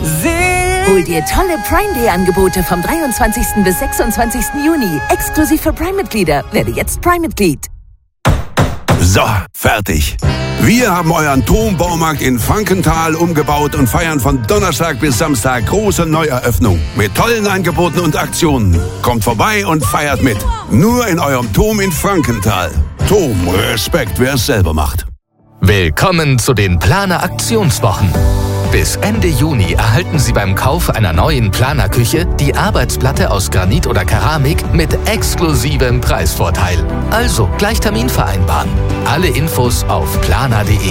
Hol dir tolle Prime Day Angebote vom 23. bis 26. Juni. Exklusiv für Prime-Mitglieder. Werde jetzt Prime-Mitglied. So, fertig. Wir haben euren Turmbaumarkt in Frankenthal umgebaut und feiern von Donnerstag bis Samstag große Neueröffnung. Mit tollen Angeboten und Aktionen. Kommt vorbei und feiert mit. Nur in eurem Turm in Frankenthal. Turm, Respekt, wer es selber macht. Willkommen zu den Planer Aktionswochen. Bis Ende Juni erhalten Sie beim Kauf einer neuen Planerküche die Arbeitsplatte aus Granit oder Keramik mit exklusivem Preisvorteil. Also gleich Termin vereinbaren. Alle Infos auf planer.de.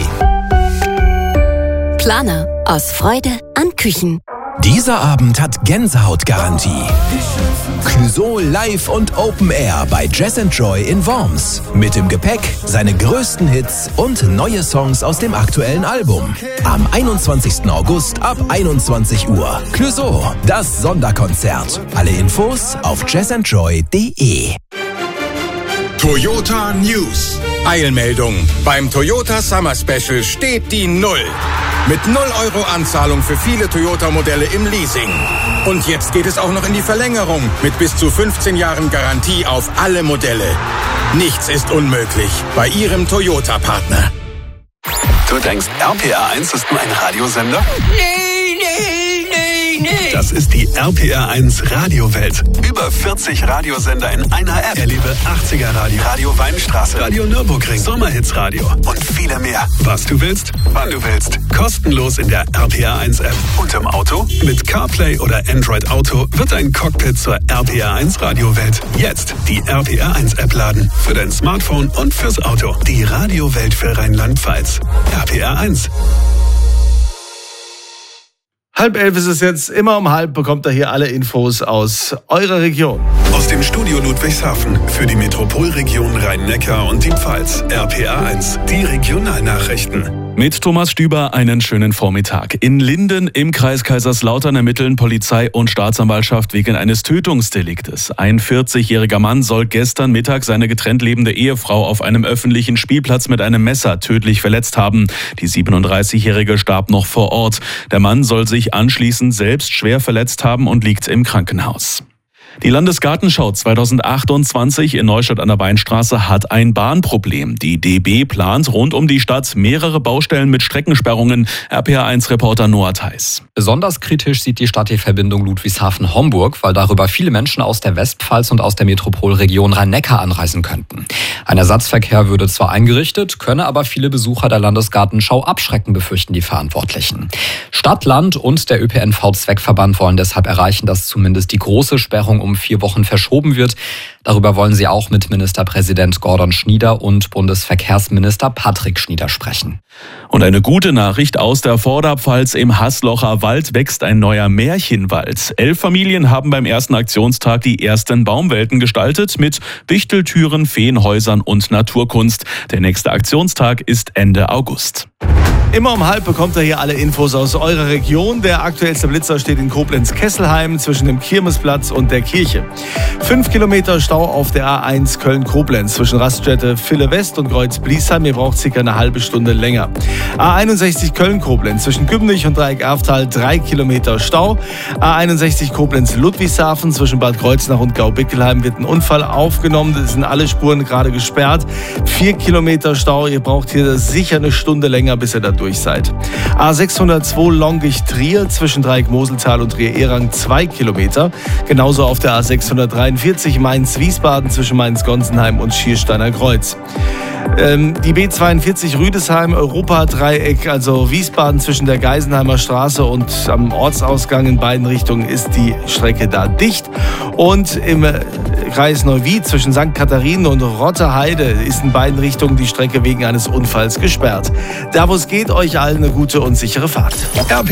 Planer. Aus Freude an Küchen. Dieser Abend hat Gänsehautgarantie. Clouseau live und Open Air bei Jazz & Joy in Worms. Mit im Gepäck seine größten Hits und neue Songs aus dem aktuellen Album. Am 21. August ab 21 Uhr. Clouseau, das Sonderkonzert. Alle Infos auf jazzandjoy.de. Toyota News. Eilmeldung. Beim Toyota Summer Special steht die Null. Mit 0 € Anzahlung für viele Toyota-Modelle im Leasing. Und jetzt geht es auch noch in die Verlängerung mit bis zu 15 Jahren Garantie auf alle Modelle. Nichts ist unmöglich bei Ihrem Toyota-Partner. Du denkst, RPR1 ist nur ein Radiosender? Nee. Das ist die RPR1 Radiowelt. Über 40 Radiosender in einer App. Erlebe 80er Radio, Radio Weinstraße, Radio Nürburgring, Sommerhits Radio und viele mehr. Was du willst, wann du willst. Kostenlos in der RPR1 App. Und im Auto? Mit CarPlay oder Android Auto wird dein Cockpit zur RPR1 Radiowelt. Jetzt die RPR1 App laden. Für dein Smartphone und fürs Auto. Die Radiowelt für Rheinland-Pfalz. RPR1. 10:30 ist es jetzt. Immer um 10:30 bekommt ihr hier alle Infos aus eurer Region. Aus dem Studio Ludwigshafen für die Metropolregion Rhein-Neckar und die Pfalz. RPR1, die Regionalnachrichten. Mit Thomas Stüber einen schönen Vormittag. In Linden im Kreis Kaiserslautern ermitteln Polizei und Staatsanwaltschaft wegen eines Tötungsdeliktes. Ein 40-jähriger Mann soll gestern Mittag seine getrennt lebende Ehefrau auf einem öffentlichen Spielplatz mit einem Messer tödlich verletzt haben. Die 37-jährige starb noch vor Ort. Der Mann soll sich anschließend selbst schwer verletzt haben und liegt im Krankenhaus. Die Landesgartenschau 2028 in Neustadt an der Weinstraße hat ein Bahnproblem. Die DB plant rund um die Stadt mehrere Baustellen mit Streckensperrungen. RPR1-Reporter Noah Theis. Besonders kritisch sieht die Stadt die Verbindung Ludwigshafen-Homburg, weil darüber viele Menschen aus der Westpfalz und aus der Metropolregion Rhein-Neckar anreisen könnten. Ein Ersatzverkehr würde zwar eingerichtet, könne aber viele Besucher der Landesgartenschau abschrecken, befürchten die Verantwortlichen. Stadt, Land und der ÖPNV-Zweckverband wollen deshalb erreichen, dass zumindest die große Sperrung um 4 Wochen verschoben wird. Darüber wollen sie auch mit Ministerpräsident Gordon Schnieder und Bundesverkehrsminister Patrick Schnieder sprechen. Und eine gute Nachricht aus der Vorderpfalz: Im Haslocher Wald wächst ein neuer Märchenwald. 11 Familien haben beim ersten Aktionstag die ersten Baumwelten gestaltet mit Wichteltüren, Feenhäusern und Naturkunst. Der nächste Aktionstag ist Ende August. Immer um 10:30 bekommt ihr hier alle Infos aus eurer Region. Der aktuellste Blitzer steht in Koblenz-Kesselheim zwischen dem Kirmesplatz und der Kirche. 5 Kilometer Stau auf der A1 Köln-Koblenz zwischen Raststätte Ville West und Kreuz-Bliesheim. Ihr braucht circa eine halbe Stunde länger. A61 Köln-Koblenz zwischen Gübnich und Dreieck-Erftal 3 Kilometer Stau. A61 Koblenz-Ludwigshafen zwischen Bad Kreuznach und Gau-Bickelheim wird ein Unfall aufgenommen. Es sind alle Spuren gerade gesperrt. 4 Kilometer Stau. Ihr braucht hier sicher eine Stunde länger, bis ihr da durch seid. A602 Longich-Trier zwischen Dreieck-Moseltal und Trier-Erang 2 Kilometer. Genauso auf der A643 Mainz-Wiesbaden zwischen Mainz-Gonsenheim und Schiersteiner Kreuz. Die B42 Rüdesheim Europa-Dreieck, also Wiesbaden zwischen der Geisenheimer Straße und am Ortsausgang in beiden Richtungen ist die Strecke da dicht. Und im Kreis Neuwied zwischen St. Katharinen und Rotterheide ist in beiden Richtungen die Strecke wegen eines Unfalls gesperrt. Da wo es geht, euch allen eine gute und sichere Fahrt.